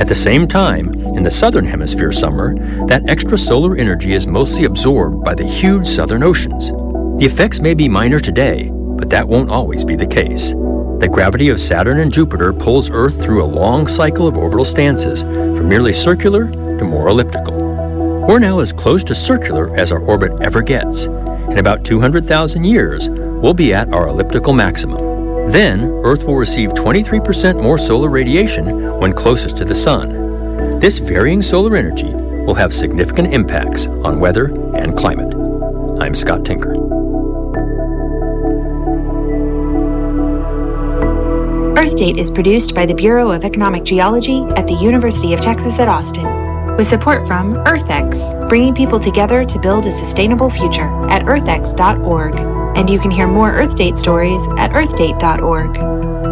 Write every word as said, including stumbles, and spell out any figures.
At the same time, in the southern hemisphere summer, that extra solar energy is mostly absorbed by the huge southern oceans. The effects may be minor today, but that won't always be the case. The gravity of Saturn and Jupiter pulls Earth through a long cycle of orbital stances from merely circular to more elliptical. We're now as close to circular as our orbit ever gets. In about two hundred thousand years, we'll be at our elliptical maximum. Then, Earth will receive twenty-three percent more solar radiation when closest to the Sun. This varying solar energy will have significant impacts on weather and climate. I'm Scott Tinker. Earthdate is produced by the Bureau of Economic Geology at the University of Texas at Austin, with support from EarthX, bringing people together to build a sustainable future at earth x dot org. And you can hear more Earthdate stories at earthdate dot org.